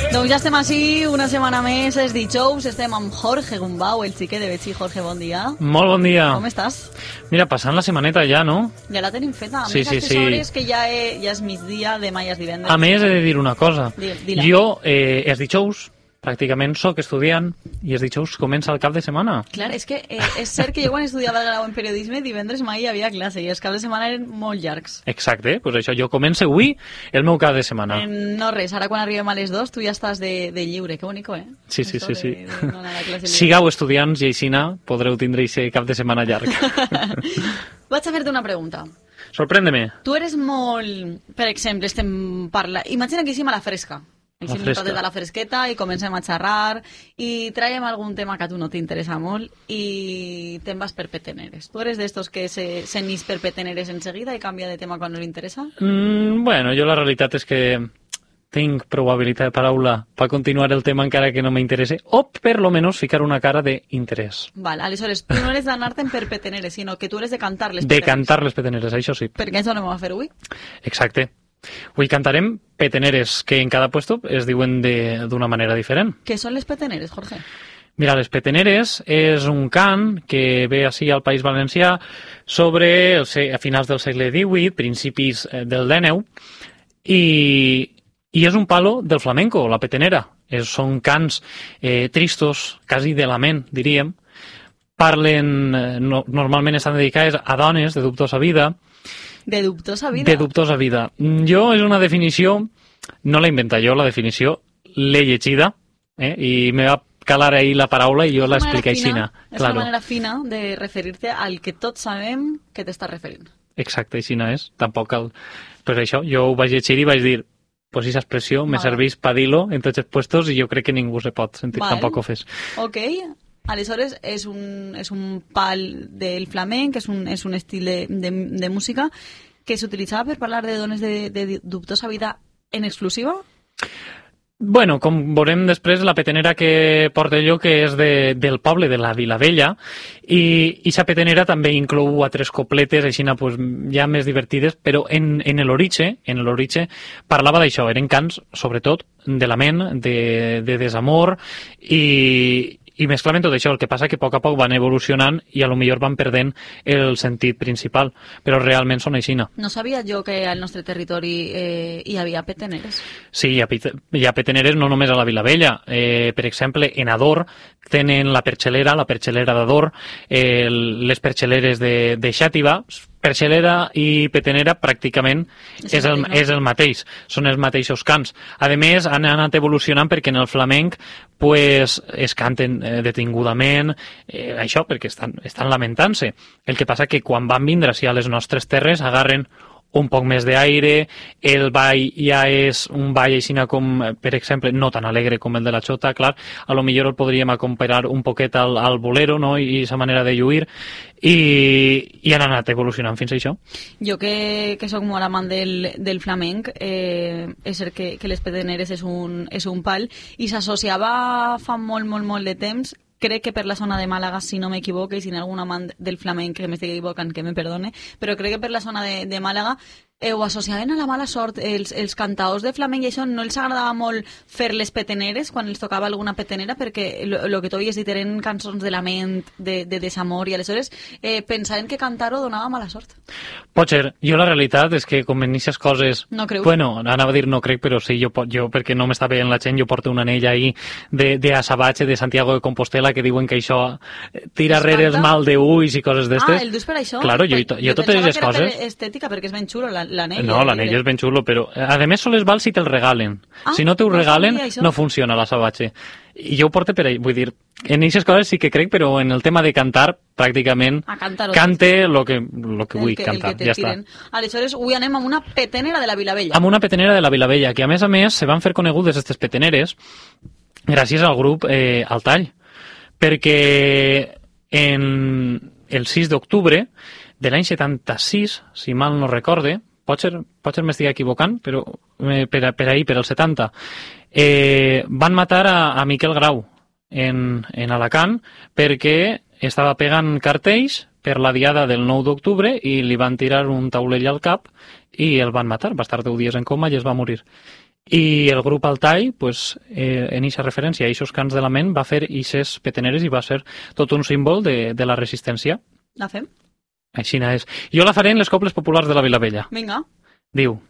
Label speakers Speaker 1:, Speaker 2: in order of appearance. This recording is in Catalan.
Speaker 1: Doncs ja estem així, una setmana més, és dijous, estem amb Jorge Gumbau, el xique de Betxí. Jorge, bon dia.
Speaker 2: Molt bon dia.
Speaker 1: Com estàs?
Speaker 2: Mira, passant la setmaneta ja, no?
Speaker 1: Ja la tenim feta. A
Speaker 2: Sí,
Speaker 1: més,
Speaker 2: sí,
Speaker 1: aquestes
Speaker 2: sí.
Speaker 1: hores que ja és migdia, demà ja és divendres.
Speaker 2: A més, he de dir una cosa.
Speaker 1: Dila.
Speaker 2: Jo, els dijous, pràcticament sóc estudiant i els dijous comença el cap de setmana.
Speaker 1: Clar, és que és cert que jo quan estudiava el grau en periodisme, divendres mai hi havia classe i els caps de setmana eren molt llargs.
Speaker 2: Exacte, doncs això, jo començo avui el meu cap de setmana.
Speaker 1: No res, ara quan arribem a les 2 tu ja estàs de lliure, que bonico, eh?
Speaker 2: Sí.
Speaker 1: De no anar a classe lliure.
Speaker 2: Sigueu estudiants i aixina podreu tindre aquest cap de setmana llarg.
Speaker 1: Vaig a fer-te una pregunta.
Speaker 2: Sorprèn-me.
Speaker 1: Tu eres molt... Per exemple, estem parlant... Imagina que hicim a la fresca. Hicim
Speaker 2: fresca.
Speaker 1: totes a la fresqueta i comencem a xerrar i traiem algun tema que a tu no t'interessa molt i te'n vas per peteneres. Tu eres d'estos que se n'ix per peteneres enseguida i canvia de tema quan no li interessa?
Speaker 2: Bueno, jo la realitat és que tinc probabilitat de paraula per continuar el tema encara que no m'interesse o per lo menos ficar una cara d'interès.
Speaker 1: Val, aleshores, tu no eres d'anar-te'n per peteneres, sinó que tu eres de cantar les
Speaker 2: De
Speaker 1: peteneres.
Speaker 2: cantar les peteneres, això sí.
Speaker 1: Perquè això anem a fer avui.
Speaker 2: Exacte. Avui cantarem peteneres, que en cada puesto es diuen d'una manera diferent.
Speaker 1: Què són les peteneres, Jorge?
Speaker 2: Mira, les peteneres és un cant que ve així al País Valencià sobre a finals del segle XVIII, principis del XIX, i és un palo del flamenco, la petenera. Són cants tristos, quasi de lament, diríem. Parlen, normalment estan dedicades a dones de dubtosa vida.
Speaker 1: De dubtosa vida?
Speaker 2: De dubtosa vida. Jo és una definició, no l'he inventat jo, la definició l'he llegida, i me va calar ahí la paraula i jo l'explico així.
Speaker 1: És una manera fina de referir-te al que tots sabem que t'estàs referint.
Speaker 2: Exacte, així és. Tampoc cal... Pues això, jo ho vaig llegir i vaig dir pues esa expressió me serveix per dir-lo en tots els puestos i jo crec que ningú se pot sentir tampoc ho fes.
Speaker 1: Ok. Aleshores, és un pal del flamenc, és un estil de música que s'utilitzava per parlar de dones de dubtosa vida en exclusiva?
Speaker 2: Bueno, com veurem després, la petenera que porto jo, que és del poble de la Vilavella, i aquesta petenera també inclou altres copletes, així pues, ja més divertides, però en l'origen parlava d'això, eren cants, sobretot, de lament, de desamor, i mesclaven tot això. El que passa que a poc van evolucionant i a lo millor van perdent el sentit principal, però realment són aixina.
Speaker 1: No sabia jo que al nostre territori hi havia peteneres.
Speaker 2: Sí, hi ha peteneres no només a la Vilavella. Per exemple, en Ador tenen la perxelera d'Ador, les perxeleres de Xàtiva. Perxelera i petenera pràcticament és el mateix, són els mateixos cants. A més, han anat evolucionant perquè en el flamenc pues, es canten detingudament, això perquè estan lamentant-se. El que passa que quan van vindre a les nostres terres agarren un poc més d'aire, el ball ja és un ball així com, per exemple, no tan alegre com el de la xota, clar, a lo millor el podríem comparar un poquet al bolero, no?, i aquesta manera de lluir, i han anat evolucionant fins a això.
Speaker 1: Jo que soc molt amant del flamenc, és cert que les peteneres és un pal, i s'associava fa molt de temps, crec que per la zona de Màlaga, si no m'equivoco, i si hi ha algun amant del flamenc que m'estigui equivocant, que me perdone, però crec que per la zona de Màlaga ho associaven a la mala sort. Els cantaors de flamenc i això no els agradava molt fer les peteneres quan els tocava alguna petenera, perquè el que tu havies dit eren cançons de lament, de desamor, i aleshores pensaven que cantar-ho donava mala sort.
Speaker 2: Pot ser. Jo la realitat és que com en aquestes coses...
Speaker 1: No creus?
Speaker 2: Bueno, anava a dir no crec, però sí, jo perquè no m'està veient la gent, jo porto un anell ahí de Asabache, de Santiago de Compostela, que diuen que això tira rere els mal d'ulls i coses d'estes.
Speaker 1: Ah, el dus per això?
Speaker 2: Claro, jo totes aquestes coses...
Speaker 1: Per estètica, perquè és ben xulo l'anell.
Speaker 2: No, l'anell és ben xulo, però a més sols val si te'l regalen. Si no te'l regalen, no funciona l'Asabache. I jo ho porto per ahí, vull dir, en aquestes coses sí que crec, però en el tema de cantar, pràcticament, cante el que vull cantar, ja està.
Speaker 1: Aleshores, avui anem amb una petenera de la Vilavella.
Speaker 2: Amb una petenera de la Vilavella, que a més se van fer conegudes aquestes peteneres gràcies al grup Altall, perquè el 6 d'octubre de l'any 76, si mal no recorde, potser m'estic equivocant, però per ahir, per el 70, van matar a Miquel Grau en Alacant perquè estava pegant cartells per la diada del 9 d'octubre i li van tirar un taulell al cap i el van matar. Va estar 10 dies en coma i es va morir. I el grup Altai, pues, en eixa referència a eixos cants de lament, va fer eixes peteneres i va ser tot un símbol de la resistència.
Speaker 1: La fem?
Speaker 2: Així és. Jo la faré en les cobles populars de la Vilavella.
Speaker 1: Vinga.
Speaker 2: Diu: